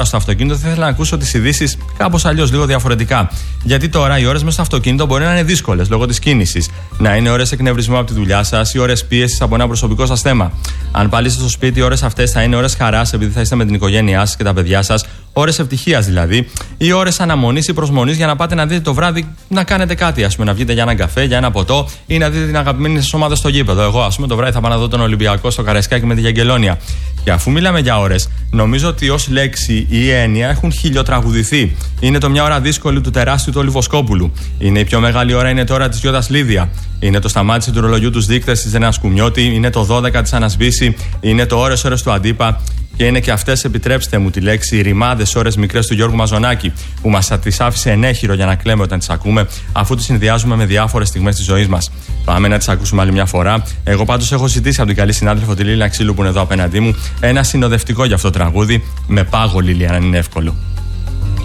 στο αυτοκίνητο, θα ήθελα να ακούσω τις ειδήσεις κάπως αλλιώς, λίγο διαφορετικά. Γιατί τώρα οι ώρες μέσα στο αυτοκίνητο μπορεί να είναι δύσκολες λόγω της κίνησης. Να είναι ώρες εκνευρισμού από τη δουλειά σας ή ώρες πίεσης από ένα προσωπικό σας θέμα. Αν πάλι είστε στο σπίτι, οι ώρες αυτές θα είναι ώρες χαράς επειδή θα είστε με την οικογένειά σας και τα παιδιά σας. Ώρες ευτυχίας δηλαδή. Ή ώρες αναμονής ή προσμονής για να πάτε να δείτε το βράδυ να κάνετε κάτι. Ας πούμε, να βγείτε για έναν καφέ, για ένα ποτό ή να δείτε την αγαπημένη σας ομάδα στο γήπεδο. Εγώ, ας πούμε, το βράδυ θα πάω να δω τον Ολυμπιακό στο Καραϊσκάκι με τη Γιαγγελόνια. Και αφού μιλάμε για ώρες, νομίζω ότι ως λέξη ή έννοια έχουν χιλιοτραγουδηθεί. Είναι το μια ώρα δύσκολη του τεράστιου του Λιβοσκόπουλου. Είναι η πιο μεγάλη ώρα, είναι τώρα της Γιώτας Λίδια. Είναι το σταμάτησε του ρολογιού τους δείκτες της Ρένας Κουμιώτη. Είναι το 12 της Ανασβήση. Είναι το ώρες του Αντίπα. Και είναι και αυτές, επιτρέψτε μου τη λέξη, οι ρημάδες ώρες μικρές του Γιώργου Μαζονάκη, που μας τις άφησε ενέχειρο για να κλαίμε όταν τις ακούμε, αφού τις συνδυάζουμε με διάφορες στιγμές της ζωής μας. Πάμε να τις ακούσουμε άλλη μια φορά. Εγώ πάντως έχω ζητήσει από την καλή συνάδελφο τη Λίλια Ξύλου, που είναι εδώ απέναντί μου, ένα συνοδευτικό για αυτό το τραγούδι, με πάγο, Λίλια, αν είναι εύκολο.